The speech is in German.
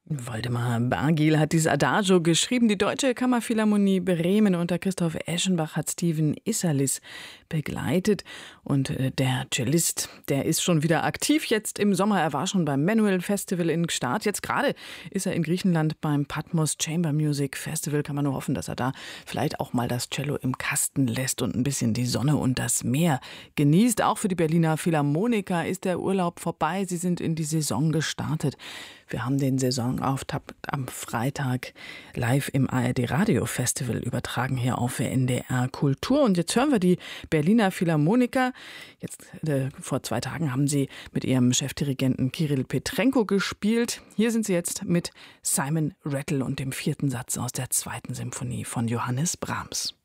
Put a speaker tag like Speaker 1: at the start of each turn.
Speaker 1: Waldemar Bargiel hat dieses Adagio geschrieben. Die Deutsche Kammerphilharmonie Bremen unter Christoph Eschenbach hat Steven Isserlis begleitet. Und der Cellist, der ist schon wieder aktiv jetzt im Sommer. Er war schon beim Manuel Festival in Gstaad. Jetzt gerade ist er in Griechenland beim Patmos Chamber Music Festival. Kann man nur hoffen, dass er da vielleicht auch mal das Cello im Kasten lässt und ein bisschen die Sonne und das Meer genießt. Auch für die Berliner Philharmoniker ist der Urlaub vorbei. Sie sind in die Saison gestartet. Wir haben den Saisonauftakt am Freitag live im ARD Radio Festival übertragen hier auf NDR Kultur. Und jetzt hören wir die Berliner Philharmoniker. Vor 2 Tagen haben sie mit ihrem Chefdirigenten Kirill Petrenko gespielt. Hier sind sie jetzt mit Simon Rattle und dem 4. Satz aus der 2. Symphonie von Johannes Brahms.